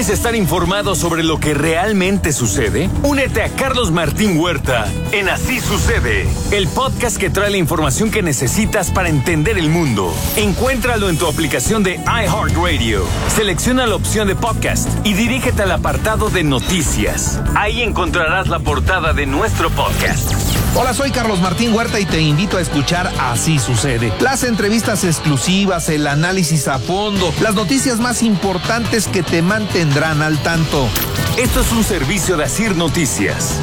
¿Quieres estar informado sobre lo que realmente sucede? Únete a Carlos Martín Huerta en Así Sucede, el podcast que trae la información que necesitas para entender el mundo. Encuéntralo en tu aplicación de iHeartRadio. Selecciona la opción de podcast y dirígete al apartado de noticias. Ahí encontrarás la portada de nuestro podcast. Hola, soy Carlos Martín Huerta y te invito a escuchar Así Sucede. Las entrevistas exclusivas, el análisis a fondo, las noticias más importantes que te mantendrán al tanto. Esto es un servicio de Asir Noticias.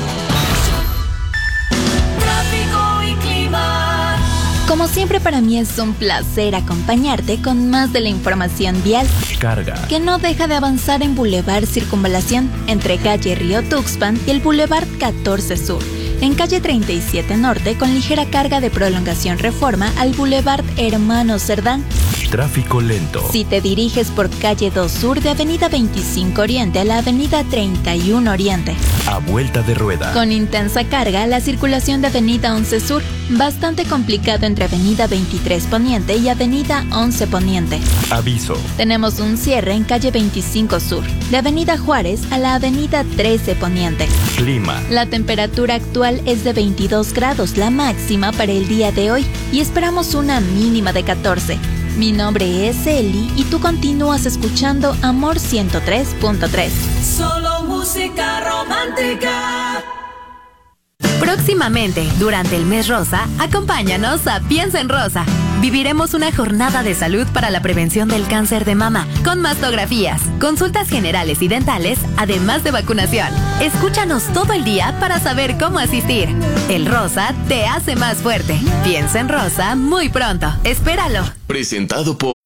Tráfico y clima. Como siempre, para mí es un placer acompañarte con más de la información vial. Carga. Que no deja de avanzar en Boulevard Circunvalación entre calle Río Tuxpan y el Boulevard 14 Sur. En calle 37 Norte, con ligera carga de prolongación Reforma al Boulevard Hermano Cerdán. Tráfico lento. Si te diriges por calle 2 Sur de avenida 25 Oriente a la avenida 31 Oriente. A vuelta de rueda. Con intensa carga, la circulación de avenida 11 Sur, bastante complicado entre avenida 23 Poniente y avenida 11 Poniente. Aviso. Tenemos un cierre en calle 25 Sur, de avenida Juárez a la avenida 13 Poniente. Clima. La temperatura actual es de 22 grados, la máxima para el día de hoy, y esperamos una mínima de 14. Mi nombre es Eli y tú continúas escuchando Amor 103.3. Solo música romántica. Próximamente, durante el mes rosa, acompáñanos a Piensa en Rosa. Viviremos una jornada de salud para la prevención del cáncer de mama, con mastografías, consultas generales y dentales, además de vacunación. Escúchanos todo el día para saber cómo asistir. El rosa te hace más fuerte. Piensa en Rosa muy pronto. Espéralo. Presentado por